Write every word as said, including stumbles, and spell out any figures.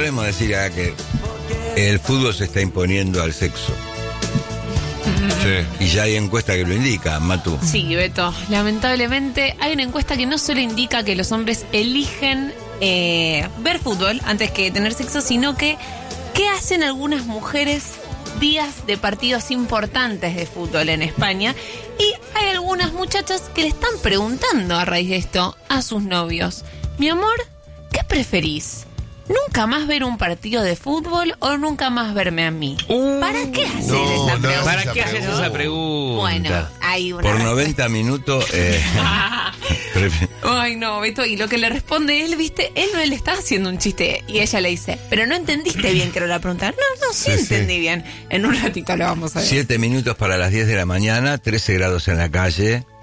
Solemos decir acá que el fútbol se está imponiendo al sexo. Sí. Y ya hay encuesta que lo indica, Matu. Sí, Beto. Lamentablemente hay una encuesta que no solo indica que los hombres eligen eh, ver fútbol antes que tener sexo, sino que ¿qué hacen algunas mujeres días de partidos importantes de fútbol en España? Y hay algunas muchachas que le están preguntando a raíz de esto a sus novios: mi amor, ¿qué preferís? ¿Nunca más ver un partido de fútbol o nunca más verme a mí? Uh, ¿Para qué hacer no, esa no, pregunta? ¿Para qué haces esa pregunta? Bueno, hay una Por respuesta. noventa minutos... Eh, prefi- Ay, no, Beto, y lo que le responde él, viste, él no le está haciendo un chiste y ella le dice, pero no entendiste bien que era la pregunta. No, no, sí, Sí, entendí sí. bien. En un ratito lo vamos a ver. Siete minutos para las diez de la mañana, trece grados en la calle.